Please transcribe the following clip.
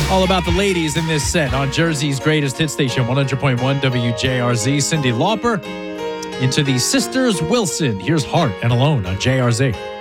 All about the ladies in this set on Jersey's greatest hit station, 100.1 WJRZ. Cyndi Lauper into the Sisters Wilson. Here's Heart and Alone on JRZ.